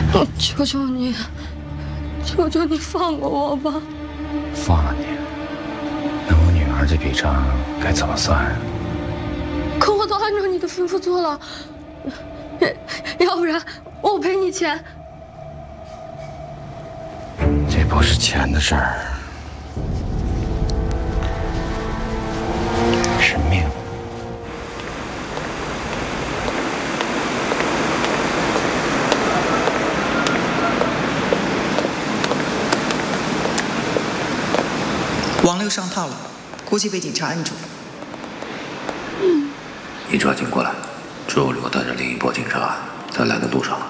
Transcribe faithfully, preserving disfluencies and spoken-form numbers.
我求求你，求求你放过我吧！ 放了你，那我女儿这笔账该怎么算呀？ 可我都按照你的吩咐做了，要不然我赔你钱。 这不是钱的事儿，是命。 王六上套了，估计被警察摁住。 嗯，你抓紧过来，周六带着另一波警察在来的路上了。